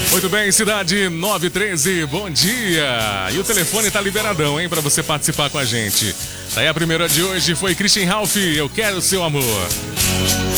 Muito bem, cidade 913, bom dia. E o telefone tá liberadão, hein, pra você participar com a gente. Daí a primeira de hoje foi Christian Ralph, Eu Quero Seu Amor.